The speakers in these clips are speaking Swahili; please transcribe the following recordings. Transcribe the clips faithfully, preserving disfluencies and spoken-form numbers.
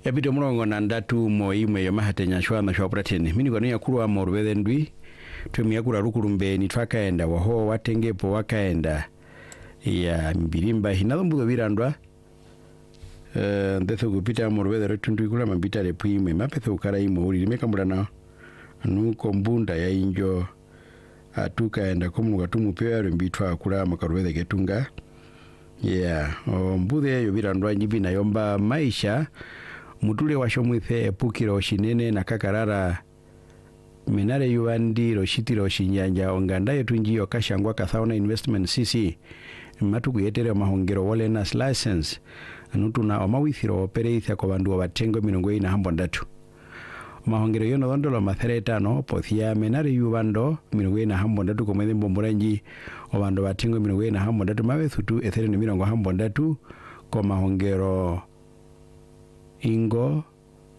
ya bito mulongo na ndatu mo imwe yomahatenya shwana shwa pratene mini kwa nuya kuruwa morubeze ndwi tuemi ya kura rukurumbe ni twakaenda waho watengepo wakaenda ya mbirimba hinadho mbudo virandwa uh, ndetho kupita morubeze retundu ikula mambita lepu imwe mapetho ukara imo uri limeka mbura nao nuko mbunda ya injo atukaenda komunuka tumupewa rembitwa akura makarubeze ketunga yeah mbudhe yovirandwa njibina yomba maisha mutule washomwithe epukiro shinene na kakarara minare yuandi roshitiro shinyanja onganda yetu njiyo kashangwa kathaona investment cc matuku yetere mahongero wole nas license anutuna omawithiro opereitha kwa bandu wabatengo minongo ina hambo ndatu mahongero yono dondolo mathereta no pothia minare yubando minongo ina hambo ndatu komwethe mbomburanji obando batengo minongo ina hambo ndatu mabethutu ethere ni minongo hambo ndatu kwa mahongero ingo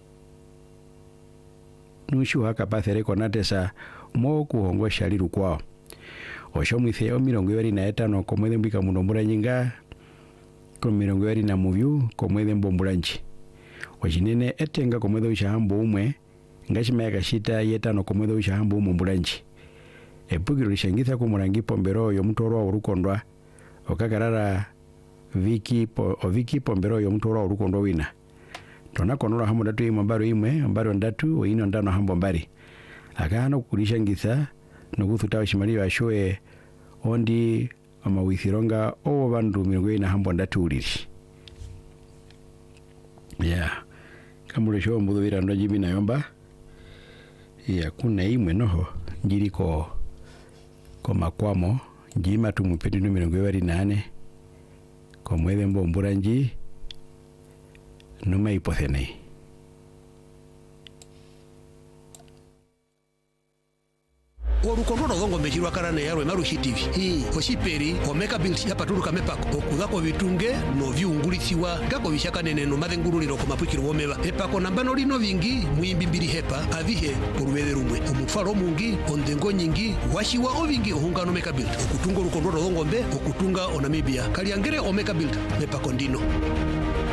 nushu haka pathere konatesa mo kuhongo shaliru kwao oshomwithe o mirongo ibiri na etano komwethe mbika muno muranyinga ko mirongo ibiri na mubyu komwethe mbomburanji oshinene etenga komwethe ushahambo umwe ngashima yakashita yetano komwethe ushahambo umwe mburanji epukiro lishangitha kumurangi pombero yo mutoro urukondwa okakarara viki po oviki pombero yo mutoro urukondwa wina tona konora hambo ndatu imwe mbaro imwe mbaro ndatu oino ndano hambo mbari akana kukulisha ngitha nuguthuta washimali washoe ondi amawithironga owo bandu mirongo ina hambo ndatu uliri yeah kamule sho mbudo virando jibi na yomba yeah kuna imwe noho njiriko ko makwamo njima tumupendi no mirongo ibiri na ane ko mwethe mbomburanji numa ipothene orukondo rongo mejirwa karane yarwe marushi T V hii oshiperi omeka build yapaturuka mepako okudako bitunge no vyungulithiwa gako bishakanene no mathenguruliro ko mapukiro womeba epako nambano lino vingi muimbimbiri hepa avihe kurubele rumwe omufaro mungi ondengo nyingi washiwa ovingi ohungano meka build okutunga orukondo rongo mbe okutunga onamibia kaliangere omeka build mepako ndino